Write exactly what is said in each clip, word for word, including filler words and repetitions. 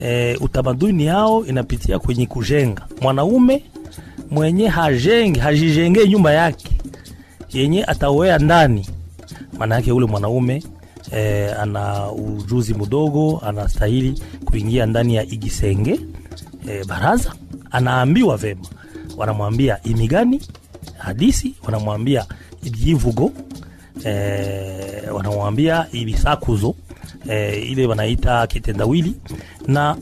E, utamaduni yao inapitia kwenye kujenga. Mwanaume mwenye hajenge, hajijenge nyumba yake yenye ataoea ndani, maana yake ule mwanaume e, ana ujuzi mdogo, anastahili kuingia ndani ya igisenge e, baraza. Anaambiwa vema, wanamwambia imigani hadisi, wanamwambia ibyivugo, e, wanamwambia ibisakuzo, e, ile wanaita kitendawili. Na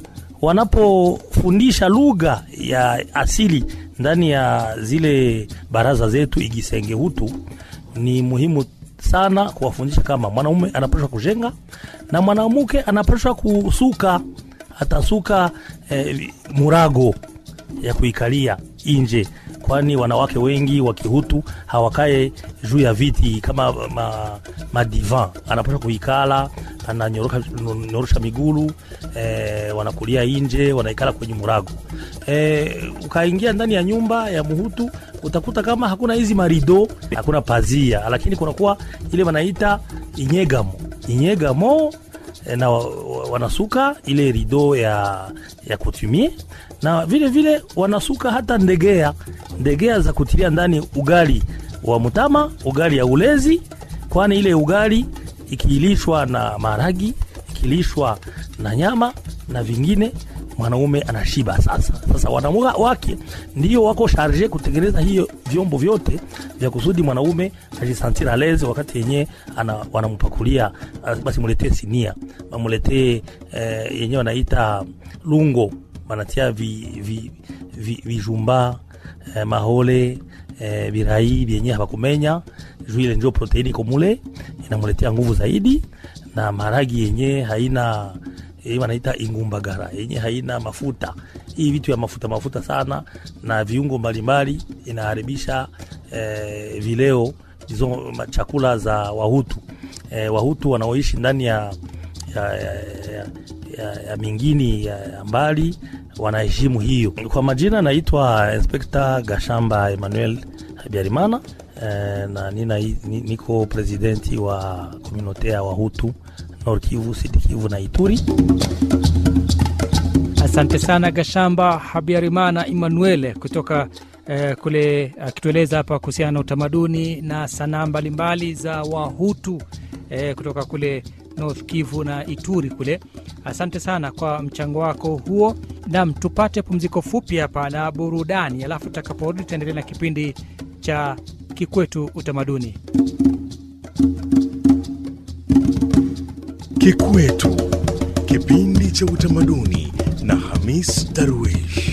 wanapofundisha lugha ya asili ndani ya zile baraza zetu igisenge hutu, ni muhimu sana kuwafundisha kama mwanaume anapaswa kujenga na mwanamke anapaswa kusuka. Atasuka eh, murago ya kuikalia nje, kwani wanawake wengi wa Kihutu hawakae juu ya viti kama ma, ma divan. Anapaswa kuikala, ananyorosha nyorosha migulu, eh, wanakulia nje, wanaikala kwenye murago. Eh, ukaingia ndani ya nyumba ya Muhutu utakuta kama hakuna hizi marido, hakuna pazia, lakini kuna kuwa ile wanaita inyegamo. Inyegamo na wanasuka ile rido ya ya kutumie, na vile vile wanasuka hata ndegea ndegea za kutilia ndani ugali wa mutama, ugali ya ulezi, kwani ile ugali ikilishwa na maragi, ikilishwa na nyama na vingine, mwanaume anashiba. Sasa sasa wanaume wake ndio wako charge kutengeneza hiyo vyombo vyote vya kusudi mwanaume ajisantira leze wakati yenye wanampakulia. Basi muletee sinia, muletee eh, yenye wanaita lungo, wanatia vi, vi, vi, vijumba, eh, mahole, eh, birai yenye hawakumenya juu ile ndio proteini komule inamuletea nguvu zaidi, na maragi yenye haina hii wanaita ingumbagara yenye haina mafuta. Hii vitu ya mafuta mafuta sana na viungo mbalimbali inaharibisha eh, vileo hizo chakula za Wahutu. Eh, Wahutu wanaoishi ndani ya ya, ya, ya, ya, ya mingini ya, ya mbali wanaheshimu hiyo. Kwa majina naitwa Inspector Gashamba Emmanuel Habyarimana, eh, na nina niko presidenti wa community ya Wahutu Nord Kivu, Sud Kivu na Ituri. Asante sana Gashamba Habyarimana Emmanuel kutoka eh, kule akitueleza hapa kuhusiana na utamaduni na sanaa mbalimbali za Wahutu eh, kutoka kule North Kivu na Ituri kule. Asante sana kwa mchango wako huo. Naam, tupate pumziko fupi hapa na burudani, alafu tutakaporudi tutaendelea na kipindi cha Kikwetu Utamaduni. Kikwetu, kipindi cha utamaduni na Hamis Darwish.